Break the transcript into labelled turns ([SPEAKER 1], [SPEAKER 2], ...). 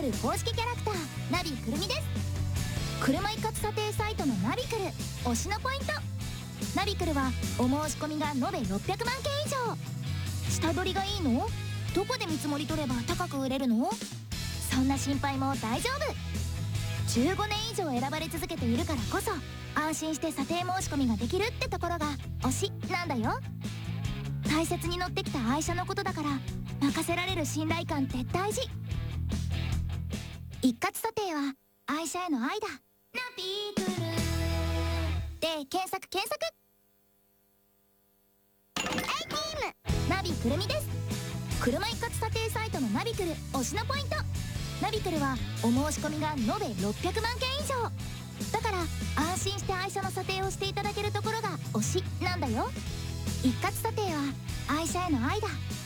[SPEAKER 1] る公式キャラクターナビくるみです。車一括査定サイトのナビくる推しのポイント。ナビくるはお申し込みが延べ600万件以上。下取りがいいの？どこで見積もり取れば高く売れるの？そんな心配も大丈夫。15年以上選ばれ続けているからこそ安心して査定申し込みができるってところが推しなんだよ。大切に乗ってきた愛車のことだから任せられる信頼感って大事。一括査定は愛車への愛だ。ナビくるで検索ナビくるみです。車一括査定サイトのナビくる推しのポイント。ナビくるはお申し込みが延べ600万件以上だから安心して愛車の査定をしていただけるところが推しなんだよ。一括査定は愛車への愛だ。